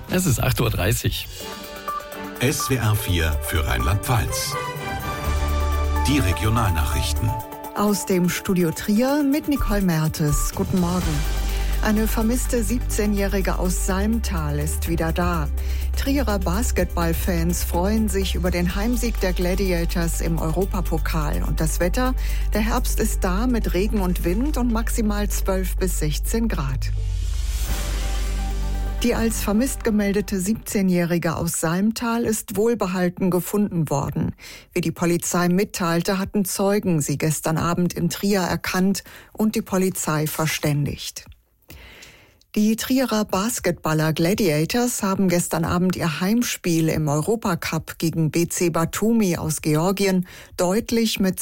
Es ist 8.30 Uhr. SWR 4 für Rheinland-Pfalz. Die Regionalnachrichten. Aus dem Studio Trier mit Nicole Mertes. Guten Morgen. Eine vermisste 17-Jährige aus Salmtal ist wieder da. Trierer Basketballfans freuen sich über den Heimsieg der Gladiators im Europapokal. Und das Wetter? Der Herbst ist da mit Regen und Wind und maximal 12 bis 16 Grad. Die als vermisst gemeldete 17-Jährige aus Salmtal ist wohlbehalten gefunden worden. Wie die Polizei mitteilte, hatten Zeugen sie gestern Abend in Trier erkannt und die Polizei verständigt. Die Trierer Basketballer Gladiators haben gestern Abend ihr Heimspiel im Europacup gegen BC Batumi aus Georgien deutlich mit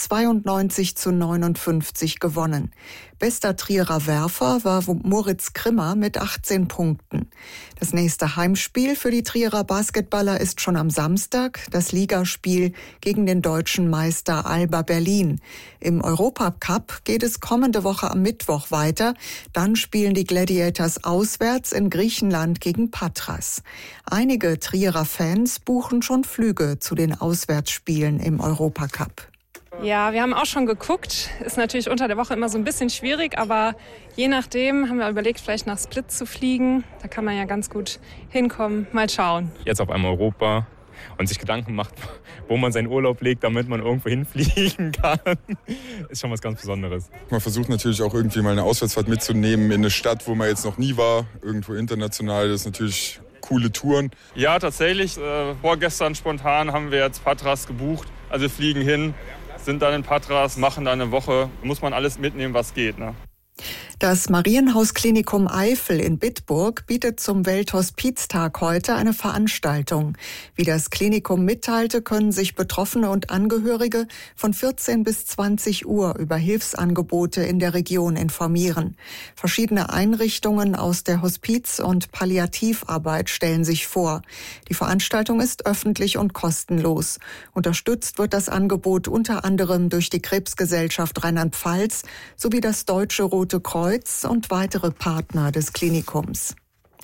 92:59 gewonnen. Bester Trierer Werfer war Moritz Krimmer mit 18 Punkten. Das nächste Heimspiel für die Trierer Basketballer ist schon am Samstag, das Ligaspiel gegen den deutschen Meister Alba Berlin. Im Europacup geht es kommende Woche am Mittwoch weiter. Dann spielen die Gladiators auswärts in Griechenland gegen Patras. Einige Trierer Fans buchen schon Flüge zu den Auswärtsspielen im Europacup. Ja, wir haben auch schon geguckt. Ist natürlich unter der Woche immer so ein bisschen schwierig, aber je nachdem haben wir überlegt, vielleicht nach Split zu fliegen. Da kann man ja ganz gut hinkommen. Mal schauen. Jetzt auf einmal Europa und sich Gedanken macht, wo man seinen Urlaub legt, damit man irgendwo hinfliegen kann, ist schon was ganz Besonderes. Man versucht natürlich auch irgendwie mal eine Auswärtsfahrt mitzunehmen in eine Stadt, wo man jetzt noch nie war, irgendwo international. Das ist natürlich coole Touren. Ja, tatsächlich. Vorgestern spontan haben wir jetzt Patras gebucht. Also wir fliegen hin, sind dann in Patras, machen da eine Woche. Muss man alles mitnehmen, was geht, ne? Das Marienhaus-Klinikum Eifel in Bitburg bietet zum Welthospiztag heute eine Veranstaltung. Wie das Klinikum mitteilte, können sich Betroffene und Angehörige von 14 bis 20 Uhr über Hilfsangebote in der Region informieren. Verschiedene Einrichtungen aus der Hospiz- und Palliativarbeit stellen sich vor. Die Veranstaltung ist öffentlich und kostenlos. Unterstützt wird das Angebot unter anderem durch die Krebsgesellschaft Rheinland-Pfalz sowie das Deutsche Rote Kreuz und weitere Partner des Klinikums.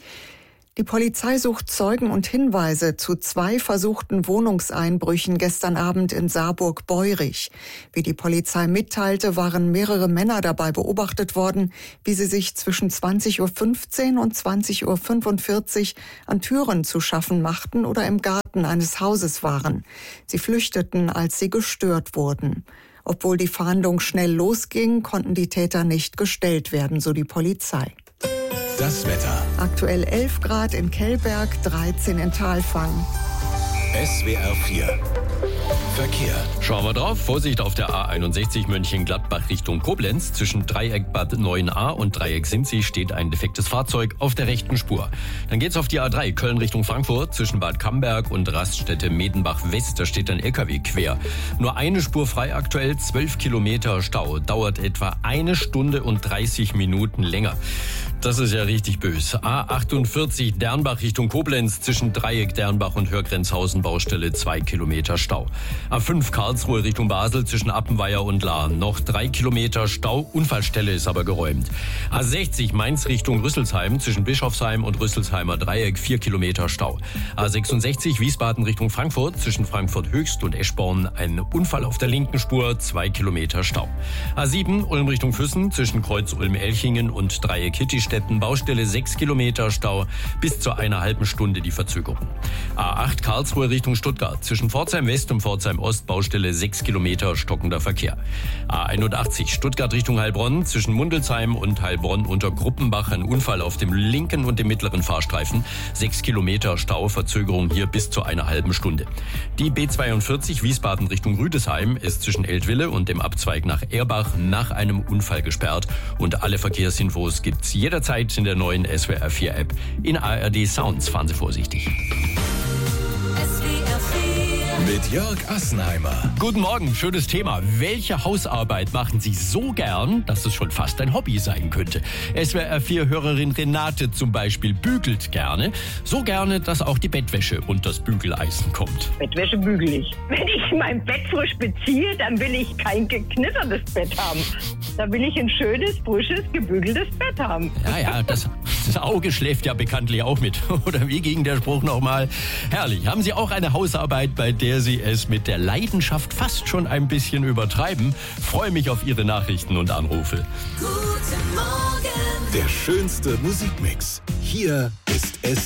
Die Polizei sucht Zeugen und Hinweise zu 2 versuchten Wohnungseinbrüchen gestern Abend in Saarburg-Beurich. Wie die Polizei mitteilte, waren mehrere Männer dabei beobachtet worden, wie sie sich zwischen 20:15 Uhr und 20:45 Uhr an Türen zu schaffen machten oder im Garten eines Hauses waren. Sie flüchteten, als sie gestört wurden. Obwohl die Fahndung schnell losging, konnten die Täter nicht gestellt werden, so die Polizei. Das Wetter. Aktuell 11 Grad in Kellberg, 13 in Thalfang. SWR 4 Verkehr. Schauen wir drauf. Vorsicht auf der A61 Mönchengladbach Richtung Koblenz. Zwischen Dreieck Bad 9a und Dreieck Sinzig steht ein defektes Fahrzeug auf der rechten Spur. Dann geht's auf die A3 Köln Richtung Frankfurt. Zwischen Bad Camberg und Raststätte Medenbach West. Da steht ein LKW quer. Nur eine Spur frei aktuell. 12 Kilometer Stau. Dauert etwa 1 Stunde und 30 Minuten länger. Das ist ja richtig böse. A48 Dernbach Richtung Koblenz. Zwischen Dreieck Dernbach und Hörgrenzhausen Baustelle 2 Kilometer Stau. A5 Karlsruhe Richtung Basel zwischen Appenweier und Lahr. Noch 3 Kilometer Stau. Unfallstelle ist aber geräumt. A60 Mainz Richtung Rüsselsheim zwischen Bischofsheim und Rüsselsheimer Dreieck 4 Kilometer Stau. A66 Wiesbaden Richtung Frankfurt zwischen Frankfurt Höchst und Eschborn ein Unfall auf der linken Spur, 2 Kilometer Stau. A7 Ulm Richtung Füssen zwischen Kreuz Ulm-Elchingen und Dreieck Hittistetten Baustelle 6 Kilometer Stau, bis zu einer halben Stunde die Verzögerung. A8 Karlsruhe Richtung Stuttgart zwischen Pforzheim West und Pforzheim Ost Baustelle 6 Kilometer stockender Verkehr. A81 Stuttgart Richtung Heilbronn zwischen Mundelsheim und Heilbronn unter Gruppenbach ein Unfall auf dem linken und dem mittleren Fahrstreifen. 6 Kilometer Stau, Verzögerung hier bis zu einer halben Stunde. Die B42 Wiesbaden Richtung Rüdesheim ist zwischen Eltville und dem Abzweig nach Erbach nach einem Unfall gesperrt. Und alle Verkehrsinfos gibt's jederzeit in der neuen SWR 4 App. In ARD Sounds fahren Sie vorsichtig. SWR 4 Mit Jörg Assenheimer. Guten Morgen, schönes Thema. Welche Hausarbeit machen Sie so gern, dass es schon fast ein Hobby sein könnte? SWR4-Hörerin Renate zum Beispiel bügelt gerne. So gerne, dass auch die Bettwäsche unter das Bügeleisen kommt. Bettwäsche bügel ich. Wenn ich mein Bett frisch beziehe, dann will ich kein geknittertes Bett haben. Da will ich ein schönes, frisches, gebügeltes Bett haben. Ja, das Auge schläft ja bekanntlich auch mit. Oder wie ging der Spruch nochmal? Herrlich. Haben Sie auch eine Hausarbeit, bei der Sie es mit der Leidenschaft fast schon ein bisschen übertreiben? Freue mich auf Ihre Nachrichten und Anrufe. Der schönste Musikmix. Hier ist